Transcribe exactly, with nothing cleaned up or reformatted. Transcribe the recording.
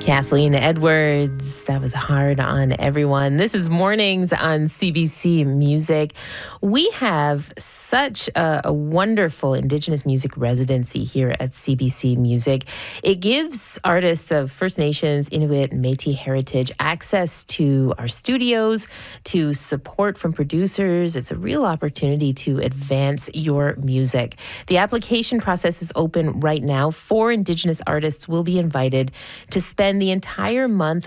Kathleen Edwards, that was hard on everyone. This is Mornings on C B C Music. We have such a, a wonderful Indigenous music residency here at C B C Music. It gives artists of First Nations, Inuit, and Métis heritage access to our studios, to support from producers. It's a real opportunity to advance your music. The application process is open right now. Four Indigenous artists will be invited to spend the entire month